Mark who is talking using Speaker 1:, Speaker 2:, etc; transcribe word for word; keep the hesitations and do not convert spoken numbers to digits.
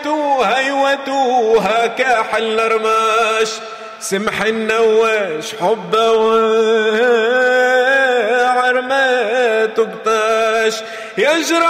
Speaker 1: هيوتوها هيوتوها كحل رماش سمح النواش حبه وعرمات وقطاش يجرى